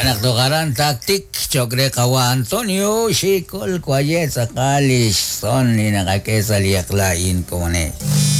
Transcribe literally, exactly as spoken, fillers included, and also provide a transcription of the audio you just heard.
Anak tukaran taktik Chokre kawa Antonio Shikol kwayet sa kalis ton ni nakakesa liyak lain ko ne.